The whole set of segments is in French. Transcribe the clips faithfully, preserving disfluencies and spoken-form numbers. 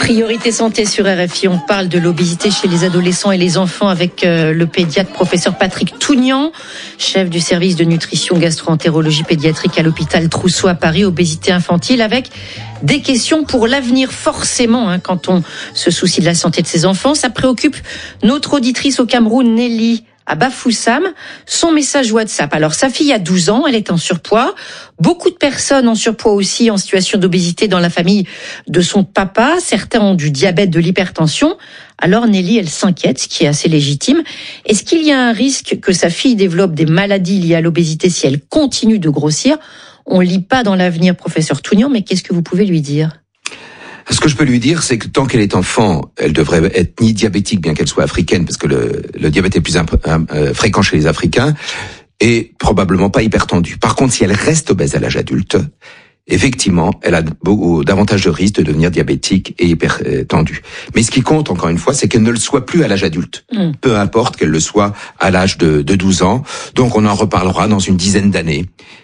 Priorité santé sur R F I, on parle de l'obésité chez les adolescents et les enfants avec euh, le pédiatre professeur Patrick Tougnan, chef du service de nutrition gastro-entérologie pédiatrique à l'hôpital Trousseau à Paris, obésité infantile, avec des questions pour l'avenir forcément hein, quand on se soucie de la santé de ses enfants. Ça préoccupe notre auditrice au Cameroun, Nelly à Bafoussam, son message WhatsApp. Alors, sa fille a douze ans, elle est en surpoids. Beaucoup de personnes en surpoids aussi en situation d'obésité dans la famille de son papa. Certains ont du diabète, de l'hypertension. Alors, Nelly, elle s'inquiète, ce qui est assez légitime. Est-ce qu'il y a un risque que sa fille développe des maladies liées à l'obésité si elle continue de grossir? On lit pas dans l'avenir, professeur Tougnan, mais qu'est-ce que vous pouvez lui dire? Ce que je peux lui dire, c'est que tant qu'elle est enfant, elle devrait être ni diabétique, bien qu'elle soit africaine, parce que le, le diabète est plus imp- euh, fréquent chez les Africains, et probablement pas hypertendue. Par contre, si elle reste obèse à l'âge adulte, effectivement, elle a beaucoup davantage de risques de devenir diabétique et hypertendue. Mais ce qui compte, encore une fois, c'est qu'elle ne le soit plus à l'âge adulte. Mmh. Peu importe qu'elle le soit à l'âge de, de douze ans. Donc, on en reparlera dans une dizaine d'années.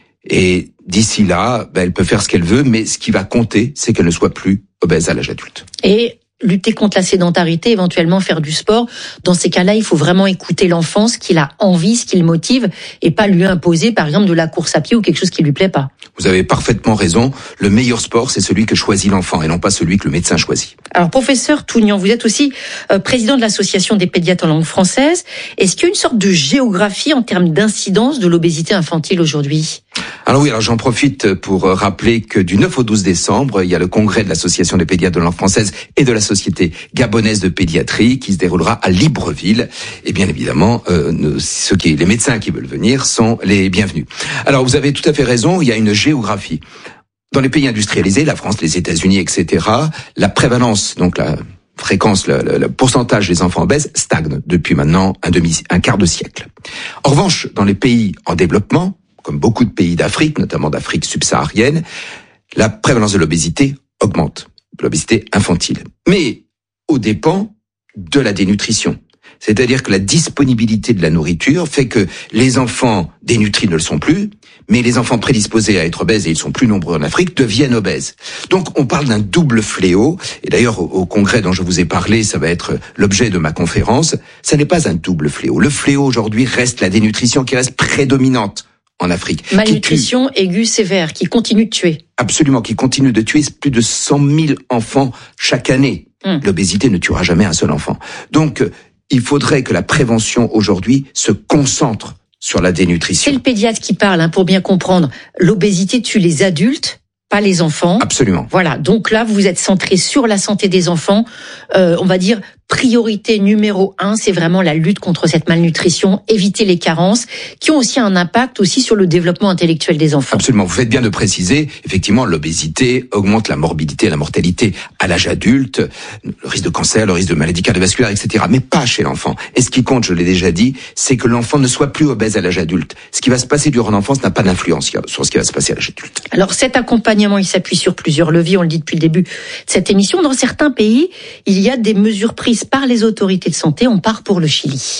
Et d'ici là, ben, elle peut faire ce qu'elle veut, mais ce qui va compter, c'est qu'elle ne soit plus obèse à l'âge adulte. Et lutter contre la sédentarité, éventuellement faire du sport. Dans ces cas-là, il faut vraiment écouter l'enfant, ce qu'il a envie, ce qui le motive, et pas lui imposer, par exemple, de la course à pied ou quelque chose qui lui plaît pas. Vous avez parfaitement raison. Le meilleur sport, c'est celui que choisit l'enfant et non pas celui que le médecin choisit. Alors, professeur Tougnan, vous êtes aussi euh, président de l'association des pédiatres en langue française. Est-ce qu'il y a une sorte de géographie en termes d'incidence de l'obésité infantile aujourd'hui ? Alors oui, alors j'en profite pour rappeler que du neuf au douze décembre, il y a le congrès de l'association des pédiatres de langue française et de la Société gabonaise de pédiatrie qui se déroulera à Libreville. Et bien évidemment, euh, ceux qui, les médecins qui veulent venir sont les bienvenus. Alors vous avez tout à fait raison, il y a une géographie. Dans les pays industrialisés, la France, les États-Unis, et cetera, la prévalence, donc la fréquence, le, le, le pourcentage des enfants obèses stagne depuis maintenant un demi, un quart de siècle. En revanche, dans les pays en développement, comme beaucoup de pays d'Afrique, notamment d'Afrique subsaharienne, la prévalence de l'obésité augmente, l'obésité infantile. Mais aux dépens de la dénutrition. C'est-à-dire que la disponibilité de la nourriture fait que les enfants dénutris ne le sont plus, mais les enfants prédisposés à être obèses, et ils sont plus nombreux en Afrique, deviennent obèses. Donc on parle d'un double fléau, et d'ailleurs au, au congrès dont je vous ai parlé, ça va être l'objet de ma conférence, ça n'est pas un double fléau. Le fléau aujourd'hui reste la dénutrition qui reste prédominante en Afrique. Malnutrition aiguë sévère, qui continue de tuer. Absolument, qui continue de tuer plus de cent mille enfants chaque année. Hum. L'obésité ne tuera jamais un seul enfant. Donc, il faudrait que la prévention aujourd'hui se concentre sur la dénutrition. C'est le pédiatre qui parle, hein, pour bien comprendre. L'obésité tue les adultes, pas les enfants. Absolument. Voilà, donc là, vous êtes centré sur la santé des enfants. Euh, on va dire priorité numéro un, c'est vraiment la lutte contre cette malnutrition, éviter les carences, qui ont aussi un impact aussi sur le développement intellectuel des enfants. Absolument, vous faites bien de préciser, effectivement, l'obésité augmente la morbidité et la mortalité à l'âge adulte, le risque de cancer, le risque de maladies cardiovasculaires, et cetera, mais pas chez l'enfant. Et ce qui compte, je l'ai déjà dit, c'est que l'enfant ne soit plus obèse à l'âge adulte. Ce qui va se passer durant l'enfance n'a pas d'influence sur ce qui va se passer à l'âge adulte. Alors cet accompagnement, il s'appuie sur plusieurs leviers, on le dit depuis le début de cette émission. Dans certains pays, il y a des mesures prises par les autorités de santé. On part pour le Chili.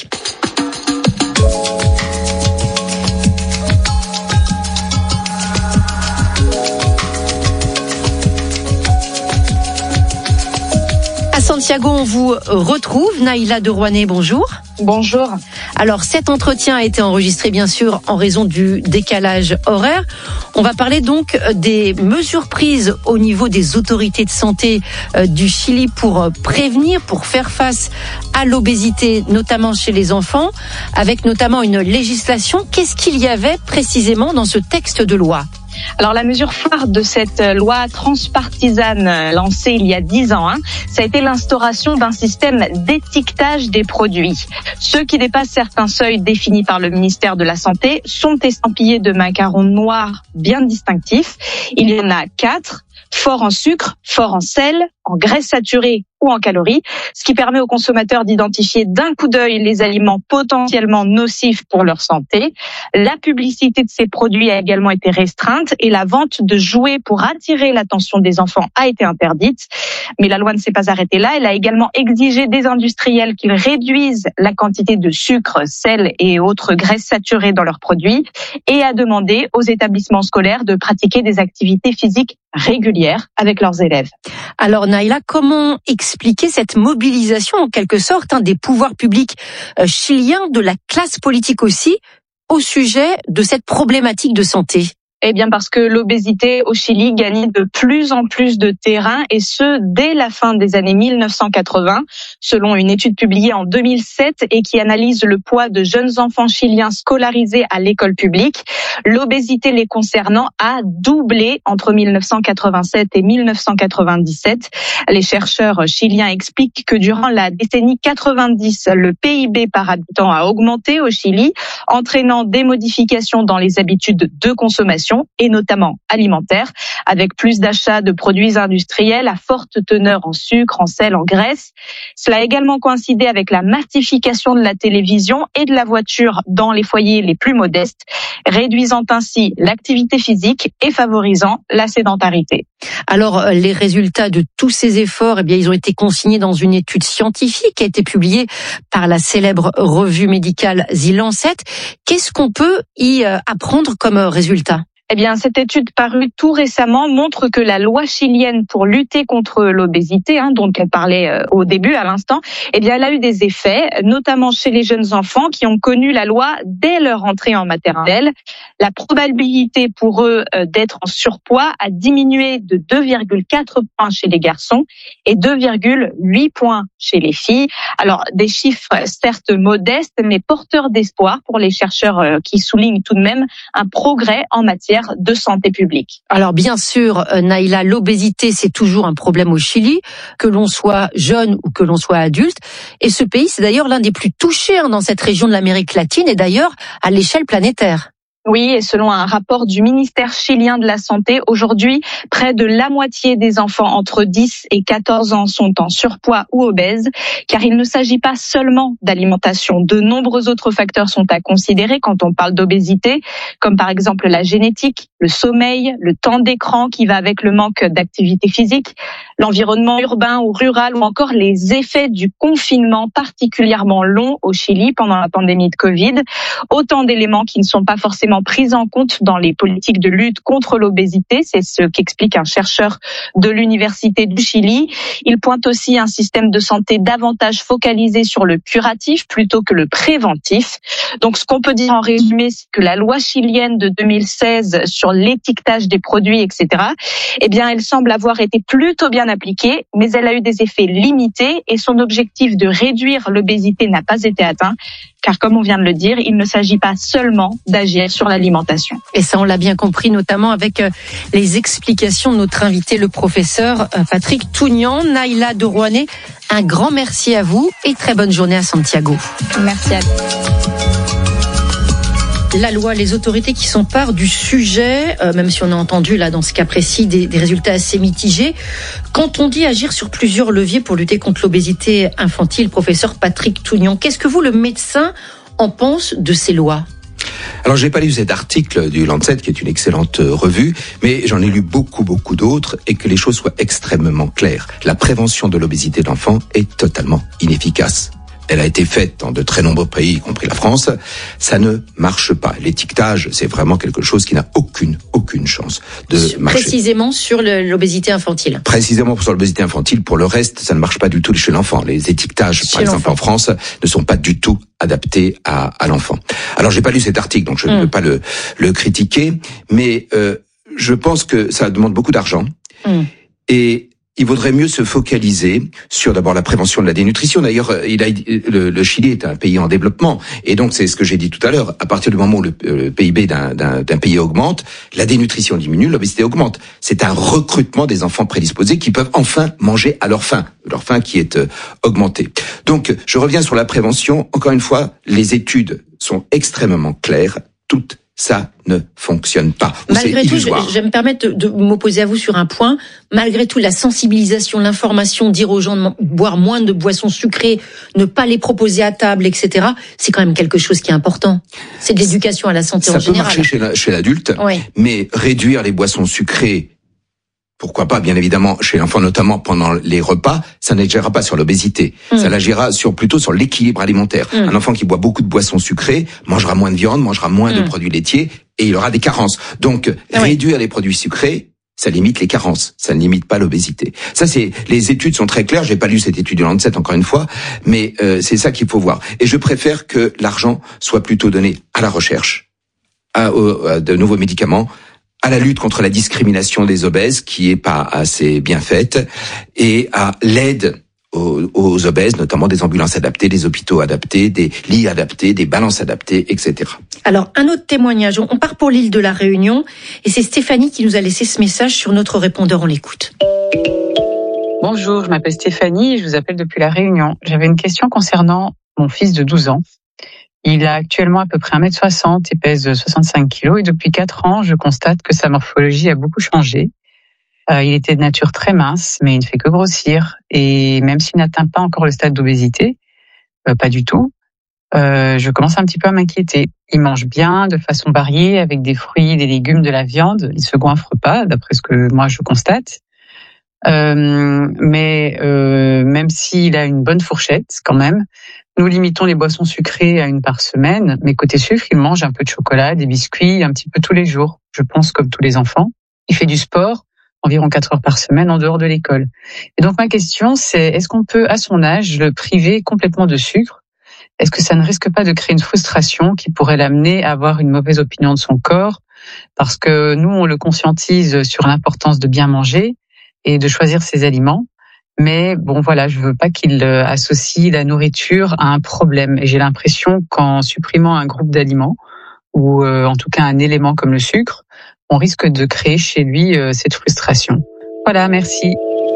À Santiago, on vous retrouve. Naïla de Rouanet, bonjour. Bonjour. Alors, cet entretien a été enregistré, bien sûr, en raison du décalage horaire. On va parler donc des mesures prises au niveau des autorités de santé du Chili pour prévenir, pour faire face à l'obésité, notamment chez les enfants, avec notamment une législation. Qu'est-ce qu'il y avait précisément dans ce texte de loi ? Alors la mesure phare de cette loi transpartisane lancée il y a dix ans, hein, ça a été l'instauration d'un système d'étiquetage des produits. Ceux qui dépassent certains seuils définis par le ministère de la Santé sont estampillés de macarons noirs bien distinctifs. Il y en a quatre, fort en sucre, fort en sel, en graisse saturée ou en calories, ce qui permet aux consommateurs d'identifier d'un coup d'œil les aliments potentiellement nocifs pour leur santé. La publicité de ces produits a également été restreinte et la vente de jouets pour attirer l'attention des enfants a été interdite. Mais la loi ne s'est pas arrêtée là. Elle a également exigé des industriels qu'ils réduisent la quantité de sucre, sel et autres graisses saturées dans leurs produits et a demandé aux établissements scolaires de pratiquer des activités physiques régulières avec leurs élèves. Alors Naïla, comment expliquer cette mobilisation en quelque sorte hein, des pouvoirs publics euh, chiliens, de la classe politique aussi, au sujet de cette problématique de santé ? Eh bien parce que l'obésité au Chili gagne de plus en plus de terrain et ce dès la fin des années mille neuf cent quatre-vingts, selon une étude publiée en deux mille sept et qui analyse le poids de jeunes enfants chiliens scolarisés à l'école publique. L'obésité les concernant a doublé entre mille neuf cent quatre-vingt-sept et mille neuf cent quatre-vingt-dix-sept. Les chercheurs chiliens expliquent que durant la décennie quatre-vingt-dix, le P I B par habitant a augmenté au Chili, entraînant des modifications dans les habitudes de consommation et notamment alimentaire, avec plus d'achats de produits industriels à forte teneur en sucre, en sel, en graisse. Cela a également coïncidé avec la massification de la télévision et de la voiture dans les foyers les plus modestes, réduisant ainsi l'activité physique et favorisant la sédentarité. Alors, les résultats de tous ces efforts, eh bien, ils ont été consignés dans une étude scientifique qui a été publiée par la célèbre revue médicale The Lancet. Qu'est-ce qu'on peut y apprendre comme résultat ? Eh bien, cette étude parue tout récemment montre que la loi chilienne pour lutter contre l'obésité, hein, dont on parlait euh, au début, à l'instant, eh bien, elle a eu des effets, notamment chez les jeunes enfants qui ont connu la loi dès leur entrée en maternelle. La probabilité pour eux euh, d'être en surpoids a diminué de deux virgule quatre points chez les garçons et deux virgule huit points chez les filles. Alors, des chiffres certes modestes, mais porteurs d'espoir pour les chercheurs euh, qui soulignent tout de même un progrès en matière de santé publique. Alors bien sûr, Naïla, l'obésité, c'est toujours un problème au Chili, que l'on soit jeune ou que l'on soit adulte. Et ce pays, c'est d'ailleurs l'un des plus touchés hein, dans cette région de l'Amérique latine et d'ailleurs à l'échelle planétaire. Oui, et selon un rapport du ministère chilien de la Santé, aujourd'hui, près de la moitié des enfants entre dix et quatorze ans sont en surpoids ou obèses, car il ne s'agit pas seulement d'alimentation. De nombreux autres facteurs sont à considérer quand on parle d'obésité, comme par exemple la génétique, le sommeil, le temps d'écran qui va avec le manque d'activité physique, l'environnement urbain ou rural ou encore les effets du confinement particulièrement long au Chili pendant la pandémie de Covid. Autant d'éléments qui ne sont pas forcément prise en compte dans les politiques de lutte contre l'obésité. C'est ce qu'explique un chercheur de l'Université du Chili. Il pointe aussi un système de santé davantage focalisé sur le curatif plutôt que le préventif. Donc, ce qu'on peut dire en résumé, c'est que la loi chilienne de deux mille seize sur l'étiquetage des produits, et cetera, eh bien, elle semble avoir été plutôt bien appliquée, mais elle a eu des effets limités et son objectif de réduire l'obésité n'a pas été atteint. Car comme on vient de le dire, il ne s'agit pas seulement d'agir sur l'alimentation. Et ça, on l'a bien compris, notamment avec les explications de notre invité, le professeur Patrick Tougnan. Naïla de Rouanet, un grand merci à vous et très bonne journée à Santiago. Merci à vous. La loi, les autorités qui s'emparent du sujet, euh, même si on a entendu là dans ce cas précis des, des résultats assez mitigés. Quand on dit agir sur plusieurs leviers pour lutter contre l'obésité infantile, professeur Patrick Tougnan, qu'est-ce que vous, le médecin, en pense de ces lois ? Alors, j'ai pas lu cet article du Lancet, qui est une excellente revue, mais j'en ai lu beaucoup, beaucoup d'autres, et que les choses soient extrêmement claires. La prévention de l'obésité d'enfants est totalement inefficace. Elle a été faite dans de très nombreux pays, y compris la France. Ça ne marche pas. L'étiquetage, c'est vraiment quelque chose qui n'a aucune, aucune chance de sur, marcher. Précisément sur le, l'obésité infantile. Précisément sur l'obésité infantile. Pour le reste, ça ne marche pas du tout chez l'enfant. Les étiquetages, chez par exemple l'enfant. En France, ne sont pas du tout adaptés à, à l'enfant. Alors, j'ai pas lu cet article, donc je mmh. ne peux pas le, le critiquer, mais euh, je pense que ça demande beaucoup d'argent. Mmh. Et il vaudrait mieux se focaliser sur d'abord la prévention de la dénutrition. D'ailleurs, il a, le, le Chili est un pays en développement, et donc c'est ce que j'ai dit tout à l'heure. À partir du moment où le, le P I B d'un, d'un, d'un pays augmente, la dénutrition diminue, l'obésité augmente. C'est un recrutement des enfants prédisposés qui peuvent enfin manger à leur faim, leur faim qui est euh, augmentée. Donc, je reviens sur la prévention. Encore une fois, les études sont extrêmement claires, toutes. Ça ne fonctionne pas. Malgré tout, je, je vais me permettre de, de m'opposer à vous sur un point. Malgré tout, la sensibilisation, l'information, dire aux gens de boire moins de boissons sucrées, ne pas les proposer à table, et cetera, c'est quand même quelque chose qui est important. C'est de l'éducation à la santé ça en général. Ça peut marcher chez, la, chez l'adulte, oui. Mais réduire les boissons sucrées, pourquoi pas, bien évidemment, chez l'enfant, notamment pendant les repas, ça n'agira pas sur l'obésité. Mmh. Ça l'agira sur, plutôt sur l'équilibre alimentaire. Mmh. Un enfant qui boit beaucoup de boissons sucrées mangera moins de viande, mangera moins mmh. de produits laitiers, et il aura des carences. Donc, oui. réduire les produits sucrés, ça limite les carences, ça ne limite pas l'obésité. Ça, c'est les études sont très claires. J'ai pas lu cette étude du Lancet encore une fois, mais euh, c'est ça qu'il faut voir. Et je préfère que l'argent soit plutôt donné à la recherche, à, à de nouveaux médicaments, à la lutte contre la discrimination des obèses qui est pas assez bien faite, et à l'aide aux, aux obèses, notamment des ambulances adaptées, des hôpitaux adaptés, des lits adaptés, des balances adaptées, et cetera. Alors, un autre témoignage. On part pour l'île de la Réunion et c'est Stéphanie qui nous a laissé ce message sur notre répondeur. On l'écoute. Bonjour, je m'appelle Stéphanie et je vous appelle depuis la Réunion. J'avais une question concernant mon fils de douze ans. Il a actuellement à peu près un mètre soixante et pèse soixante-cinq kilos et depuis quatre ans, je constate que sa morphologie a beaucoup changé. Euh, il était de nature très mince, mais il ne fait que grossir et même s'il n'atteint pas encore le stade d'obésité, euh, pas du tout, Euh, je commence un petit peu à m'inquiéter. Il mange bien, de façon variée, avec des fruits, des légumes, de la viande. Il se goinfre pas, d'après ce que moi je constate. Euh, mais euh, même s'il a une bonne fourchette, quand même, nous limitons les boissons sucrées à une par semaine. Mais côté sucre, il mange un peu de chocolat, des biscuits, un petit peu tous les jours. Je pense comme tous les enfants. Il fait du sport, environ quatre heures par semaine, en dehors de l'école. Et donc ma question, c'est est-ce qu'on peut, à son âge, le priver complètement de sucre ? Est-ce que ça ne risque pas de créer une frustration qui pourrait l'amener à avoir une mauvaise opinion de son corps? Parce que nous, on le conscientise sur l'importance de bien manger et de choisir ses aliments. Mais bon, voilà, je veux pas qu'il associe la nourriture à un problème. Et j'ai l'impression qu'en supprimant un groupe d'aliments, ou euh, en tout cas un élément comme le sucre, on risque de créer chez lui euh, cette frustration. Voilà, merci.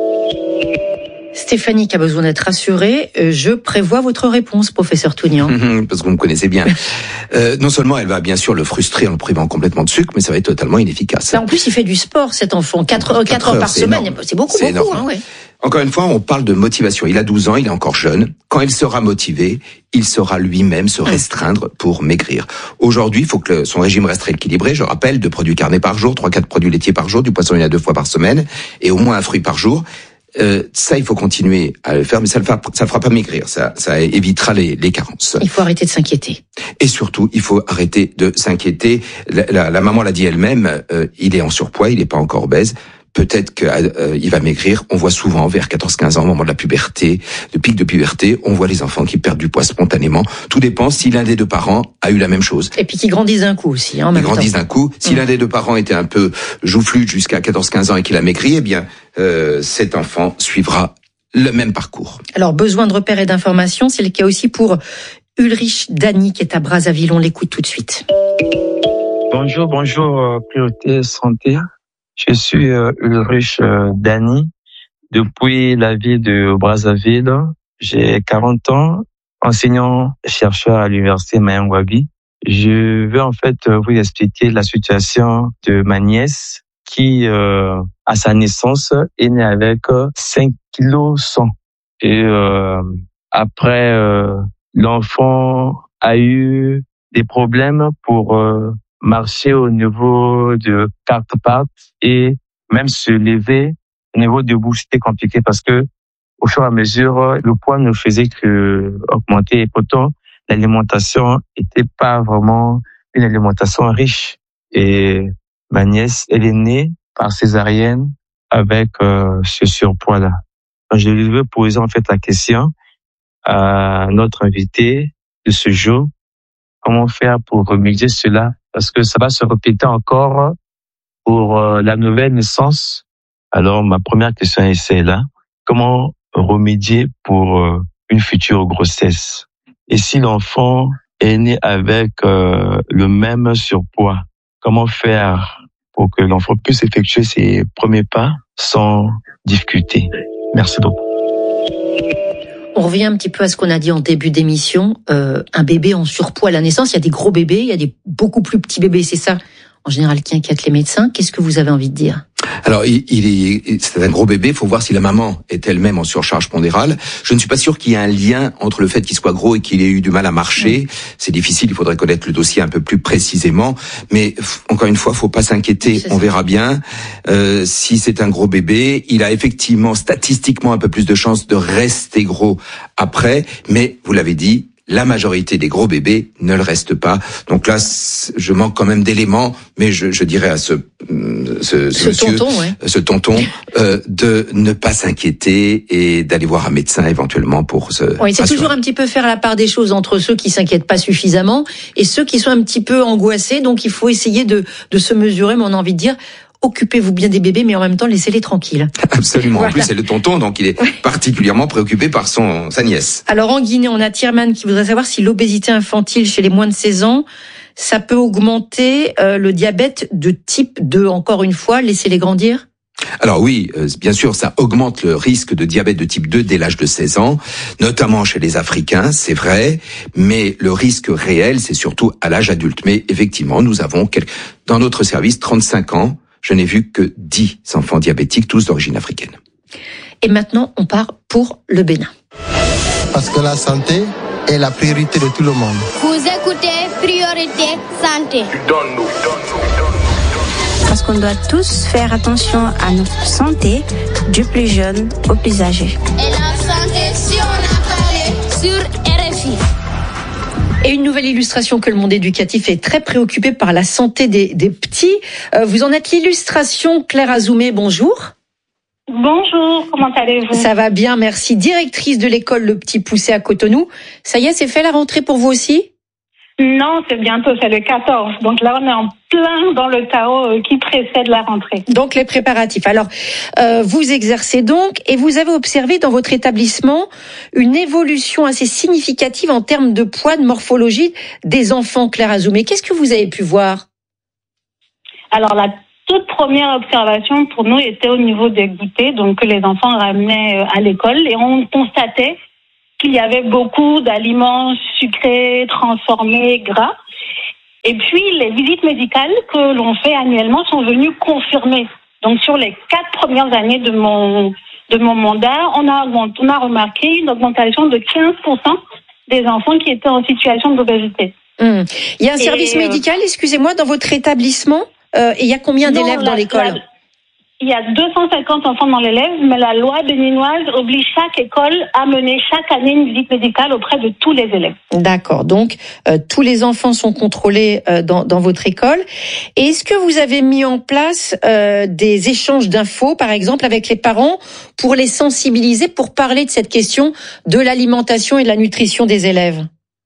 Stéphanie qui a besoin d'être rassurée, je prévois votre réponse, professeur Tougnan. Parce que vous me connaissez bien. Euh, non seulement elle va bien sûr le frustrer en le privant complètement de sucre, mais ça va être totalement inefficace. Là, en plus, il fait du sport, cet enfant. quatre heures par semaine, énorme. C'est beaucoup, c'est beaucoup. Hein, ouais. Encore une fois, on parle de motivation. Il a douze ans, il est encore jeune. Quand il sera motivé, il saura lui-même se restreindre pour maigrir. Aujourd'hui, il faut que son régime reste équilibré. Je rappelle, deux produits carnés par jour, trois, quatre produits laitiers par jour, du poisson il y a deux fois par semaine, et au moins un fruit par jour. Euh, ça, il faut continuer à le faire, mais ça ne fera, ça fera pas maigrir. Ça, ça évitera les, les carences. Il faut arrêter de s'inquiéter. Et surtout, il faut arrêter de s'inquiéter. La, la, la maman l'a dit elle-même, euh, il est en surpoids, il n'est pas encore obèse. Peut-être qu'il euh, va maigrir. On voit souvent vers quatorze quinze ans, au moment de la puberté, le pic de puberté, on voit les enfants qui perdent du poids spontanément. Tout dépend si l'un des deux parents a eu la même chose. Et puis qui grandissent d'un coup aussi. Hein, Ils grandissent d'un coup. Si mmh. l'un des deux parents était un peu joufflu jusqu'à quatorze quinze ans et qu'il a maigri, eh bien, euh, cet enfant suivra le même parcours. Alors, besoin de repères et d'informations, c'est le cas aussi pour Ulrich Dany qui est à Brazzaville. On l'écoute tout de suite. Bonjour, bonjour, euh, Priorité Santé. Je suis euh, Ulrich euh, Dany, depuis la ville de Brazzaville. J'ai quarante ans, enseignant-chercheur à l'université Mayangwabi. Je veux en fait vous expliquer la situation de ma nièce qui, euh, à sa naissance, est née avec cinq kilos cent. Et euh, après, euh, l'enfant a eu des problèmes pour... Euh, marcher au niveau de quatre pattes et même se lever au niveau debout, c'était compliqué parce que au fur et à mesure, le poids ne faisait que augmenter et pourtant l'alimentation était pas vraiment une alimentation riche. Et ma nièce, elle est née par césarienne avec euh, ce surpoids-là. Je veux poser en fait la question à notre invité de ce jour. Comment faire pour remédier cela? Parce que ça va se répéter encore pour euh, la nouvelle naissance. Alors, ma première question est celle-là. Comment remédier pour euh, une future grossesse? Et si l'enfant est né avec euh, le même surpoids, comment faire pour que l'enfant puisse effectuer ses premiers pas sans difficulté? Merci beaucoup. On revient un petit peu à ce qu'on a dit en début d'émission. Euh, un bébé en surpoids à la naissance, il y a des gros bébés, il y a des beaucoup plus petits bébés. C'est ça, en général, qui inquiète les médecins. Qu'est-ce que vous avez envie de dire ? Alors, il, il est, c'est un gros bébé. Il faut voir si la maman est elle-même en surcharge pondérale. Je ne suis pas sûr qu'il y ait un lien entre le fait qu'il soit gros et qu'il ait eu du mal à marcher. Mmh. C'est difficile. Il faudrait connaître le dossier un peu plus précisément. Mais encore une fois, faut pas s'inquiéter. On verra bien. Euh, si c'est un gros bébé, il a effectivement statistiquement un peu plus de chances de rester gros après. Mais vous l'avez dit, la majorité des gros bébés ne le restent pas. Donc là, je manque quand même d'éléments, mais je, je dirais à ce, ce, ce, ce monsieur, tonton, ouais. ce tonton, euh, de ne pas s'inquiéter et d'aller voir un médecin éventuellement pour se Oui, c'est rassurer. toujours un petit peu faire la part des choses entre ceux qui s'inquiètent pas suffisamment et ceux qui sont un petit peu angoissés. Donc il faut essayer de, de se mesurer, mais on a envie de dire, occupez-vous bien des bébés, mais en même temps, laissez-les tranquilles. Absolument. Voilà. En plus, c'est le tonton, donc il est particulièrement préoccupé par son sa nièce. Alors en Guinée, on a Tierman qui voudrait savoir si l'obésité infantile chez les moins de seize ans, ça peut augmenter euh, le diabète de type deux. Encore une fois, laissez-les grandir. Alors oui, euh, bien sûr, ça augmente le risque de diabète de type deux dès l'âge de seize ans, notamment chez les Africains, c'est vrai, mais le risque réel, c'est surtout à l'âge adulte. Mais effectivement, nous avons, quelques... dans notre service, trente-cinq ans, je n'ai vu que dix enfants diabétiques, tous d'origine africaine. Et maintenant, on part pour le Bénin. Parce que la santé est la priorité de tout le monde. Vous écoutez Priorité Santé. Donne-nous, donne-nous, donne-nous. Parce qu'on doit tous faire attention à notre santé, du plus jeune au plus âgé. Et la santé, si on a parlé sur R F I. Et une nouvelle illustration que le monde éducatif est très préoccupé par la santé des, des petits. Euh, vous en êtes l'illustration, Claire Azoumé, bonjour. Bonjour, comment allez-vous? Ça va bien, merci. Directrice de l'école Le Petit Poucet à Cotonou. Ça y est, c'est fait la rentrée pour vous aussi? Non, c'est bientôt, c'est le quatorze. Donc là, on est en plein dans le chaos qui précède la rentrée. Donc les préparatifs. Alors, euh, vous exercez donc et vous avez observé dans votre établissement une évolution assez significative en termes de poids, de morphologie des enfants, Claire Azoumé. Qu'est-ce que vous avez pu voir? Alors, la toute première observation pour nous était au niveau des goûters, donc que les enfants ramenaient à l'école, et on constatait qu'il y avait beaucoup d'aliments sucrés, transformés, gras. Et puis, les visites médicales que l'on fait annuellement sont venues confirmer. Donc, sur les quatre premières années de mon, de mon mandat, on a, on a remarqué une augmentation de quinze pour cent des enfants qui étaient en situation d'obésité. Hum. Il y a un Et service euh, médical, excusez-moi, dans votre établissement euh, et il y a combien non, d'élèves la, dans l'école? la, Il y a deux cent cinquante enfants dans l'élève, mais la loi béninoise oblige chaque école à mener chaque année une visite médicale auprès de tous les élèves. D'accord, donc euh, tous les enfants sont contrôlés euh, dans, dans votre école. Et est-ce que vous avez mis en place euh, des échanges d'infos, par exemple, avec les parents, pour les sensibiliser, pour parler de cette question de l'alimentation et de la nutrition des élèves?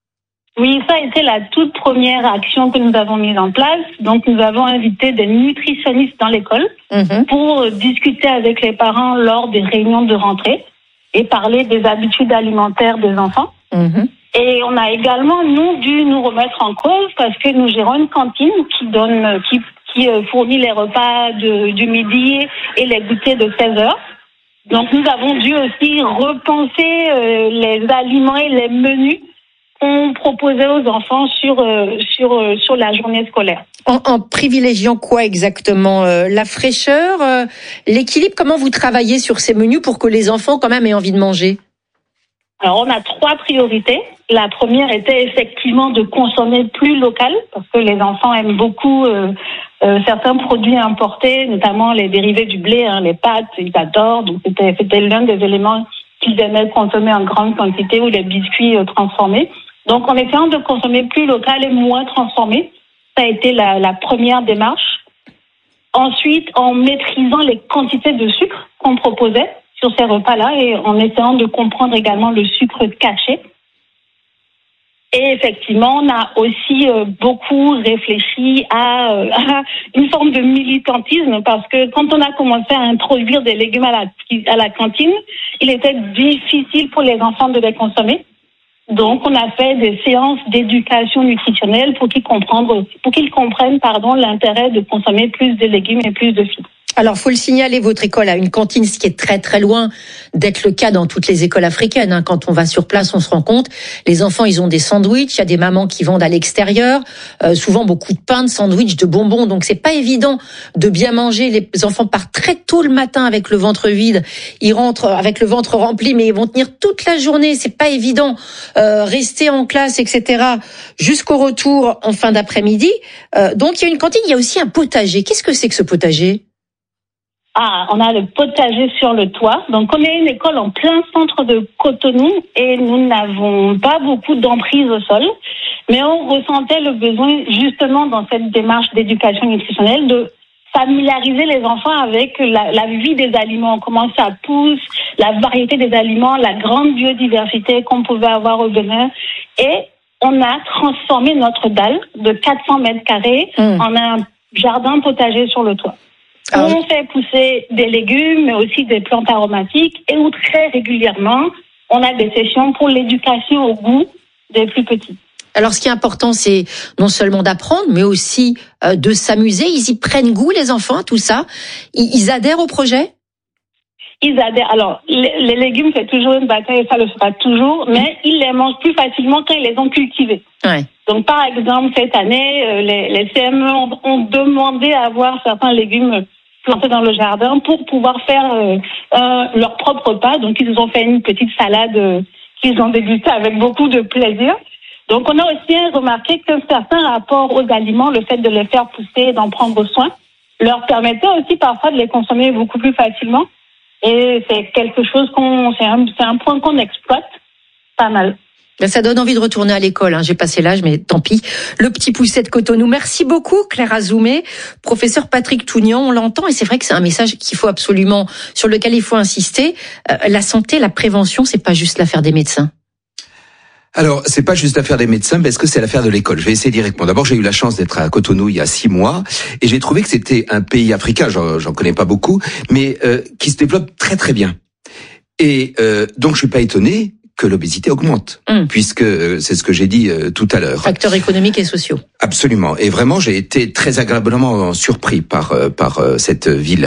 Oui, ça a été la toute première action que nous avons mise en place. Donc, nous avons invité des nutritionnistes dans l'école mmh. pour discuter avec les parents lors des réunions de rentrée et parler des habitudes alimentaires des enfants. Mmh. Et on a également, nous, dû nous remettre en cause parce que nous gérons une cantine qui donne, qui, qui fournit les repas de, du midi et les goûters de seize heures. Donc, nous avons dû aussi repenser euh, les aliments et les menus qu'on proposait aux enfants sur euh, sur euh, sur la journée scolaire. En, en privilégiant quoi exactement? euh, La fraîcheur, euh, l'équilibre. Comment vous travaillez sur ces menus pour que les enfants quand même aient envie de manger? Alors on a trois priorités. La première était effectivement de consommer plus local parce que les enfants aiment beaucoup euh, euh, certains produits importés, notamment les dérivés du blé, hein, les pâtes, ils adorent. Donc c'était c'était l'un des éléments qu'ils aimaient consommer en grande quantité, ou les biscuits euh, transformés. Donc, en essayant de consommer plus local et moins transformé, ça a été la, la première démarche. Ensuite, en maîtrisant les quantités de sucre qu'on proposait sur ces repas-là et en essayant de comprendre également le sucre caché. Et effectivement, on a aussi euh, beaucoup réfléchi à, euh, à une forme de militantisme parce que quand on a commencé à introduire des légumes à la, à la cantine, il était difficile pour les enfants de les consommer. Donc, on a fait des séances d'éducation nutritionnelle pour qu'ils comprennent, pour qu'ils comprennent, pardon, l'intérêt de consommer plus de légumes et plus de fibres. Alors, faut le signaler, votre école a une cantine, ce qui est très très loin d'être le cas dans toutes les écoles africaines. Hein. Quand on va sur place, on se rend compte, les enfants, ils ont des sandwichs, il y a des mamans qui vendent à l'extérieur, euh, souvent beaucoup de pain, de sandwichs, de bonbons. Donc, c'est pas évident de bien manger. Les enfants partent très tôt le matin avec le ventre vide. Ils rentrent avec le ventre rempli, mais ils vont tenir toute la journée. C'est pas évident. Euh, rester en classe, et cetera, jusqu'au retour en fin d'après-midi. Euh, donc, il y a une cantine, il y a aussi un potager. Qu'est-ce que c'est que ce potager ? Ah, on a le potager sur le toit. Donc, on est une école en plein centre de Cotonou et nous n'avons pas beaucoup d'emprise au sol. Mais on ressentait le besoin, justement, dans cette démarche d'éducation nutritionnelle, de familiariser les enfants avec la, la vie des aliments, comment ça pousse, la variété des aliments, la grande biodiversité qu'on pouvait avoir au Bénin. Et on a transformé notre dalle de quatre cents mètres carrés mmh. en un jardin potager sur le toit. Ah, on oui. fait pousser des légumes, mais aussi des plantes aromatiques, et où très régulièrement, on a des sessions pour l'éducation au goût des plus petits. Alors, ce qui est important, c'est non seulement d'apprendre, mais aussi euh, de s'amuser. Ils y prennent goût, les enfants, tout ça. Ils, ils adhèrent au projet ? Ils adhèrent. Alors, les, les légumes, c'est toujours une bataille, et ça le sera toujours, mais ils les mangent plus facilement quand ils les ont cultivés. Ouais. Donc, par exemple, cette année, euh, les, les C M E ont, ont demandé à avoir certains légumes plantés dans le jardin pour pouvoir faire euh, euh, leur propre repas. Donc, ils nous ont fait une petite salade euh, qu'ils ont dégustée avec beaucoup de plaisir. Donc, on a aussi remarqué que certains rapports aux aliments, le fait de les faire pousser, d'en prendre soin, leur permettait aussi parfois de les consommer beaucoup plus facilement. Et c'est quelque chose qu'on, c'est un, c'est un point qu'on exploite pas mal. Ben ça donne envie de retourner à l'école, hein. J'ai passé l'âge, mais tant pis. Le petit pousset de Cotonou. Merci beaucoup, Claire Azoumé. Professeur Patrick Tougnan, on l'entend, et c'est vrai que c'est un message qu'il faut absolument, sur lequel il faut insister. Euh, la santé, la prévention, c'est pas juste l'affaire des médecins. Alors, c'est pas juste l'affaire des médecins, parce que c'est l'affaire de l'école. Je vais essayer d'y répondre. D'abord, j'ai eu la chance d'être à Cotonou il y a six mois, et j'ai trouvé que c'était un pays africain, j'en, j'en connais pas beaucoup, mais euh, qui se développe très très bien. Et euh, donc, je suis pas étonné que l'obésité augmente, mmh. puisque euh, c'est ce que j'ai dit euh, tout à l'heure. Facteurs économiques et sociaux. Absolument. Et vraiment, j'ai été très agréablement surpris par euh, par euh, cette ville.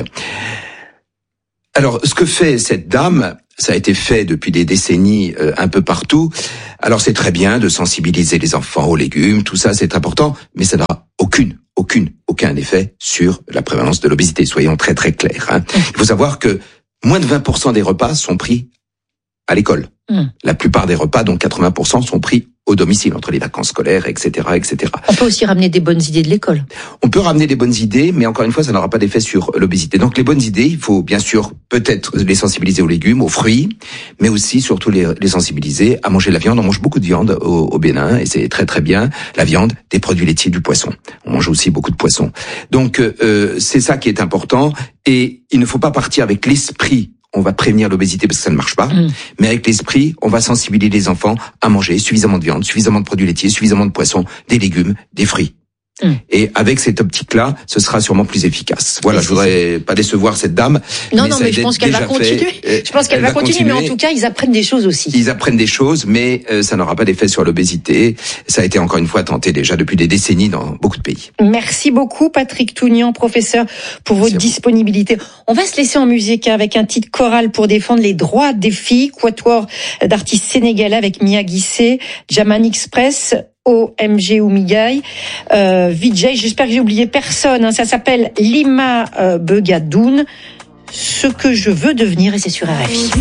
Alors, ce que fait cette dame, ça a été fait depuis des décennies euh, un peu partout. Alors, c'est très bien de sensibiliser les enfants aux légumes, tout ça, c'est important, mais ça n'a aucune, aucune, aucun effet sur la prévalence de l'obésité. Soyons très, très clairs. Hein. Mmh. Il faut savoir que moins de vingt pour cent des repas sont pris à l'école. Mmh. La plupart des repas, donc quatre-vingts pour cent, sont pris au domicile, entre les vacances scolaires, et cetera, et cetera. On peut aussi ramener des bonnes idées de l'école. On peut ramener des bonnes idées, mais encore une fois, ça n'aura pas d'effet sur l'obésité. Donc les bonnes idées, il faut bien sûr peut-être les sensibiliser aux légumes, aux fruits, mais aussi surtout les, les sensibiliser à manger de la viande. On mange beaucoup de viande au, au Bénin, et c'est très très bien. La viande, des produits laitiers, du poisson. On mange aussi beaucoup de poisson. Donc euh, c'est ça qui est important, et il ne faut pas partir avec l'esprit on va prévenir l'obésité parce que ça ne marche pas, mmh. mais avec l'esprit, on va sensibiliser les enfants à manger suffisamment de viande, suffisamment de produits laitiers, suffisamment de poissons, des légumes, des fruits. Mmh. Et avec cette optique-là, ce sera sûrement plus efficace. Voilà, je voudrais pas décevoir cette dame. Non, mais non, mais je pense qu'elle va continuer. Fait. Je pense qu'elle va, va continuer, continuer, mais en tout cas, ils apprennent des choses aussi. Ils apprennent des choses, mais euh, ça n'aura pas d'effet sur l'obésité. Ça a été encore une fois tenté déjà depuis des décennies dans beaucoup de pays. Merci beaucoup, Patrick Tougnan, professeur, pour votre disponibilité. On va se laisser en musique avec un titre choral pour défendre les droits des filles, quatuor d'artistes sénégalais avec Mia Guissé, Jaman Express, O M G Oumigaï, euh, Vijay, j'espère que j'ai oublié personne, hein, ça s'appelle Lima euh, Begadoun, ce que je veux devenir, et c'est sur R F I.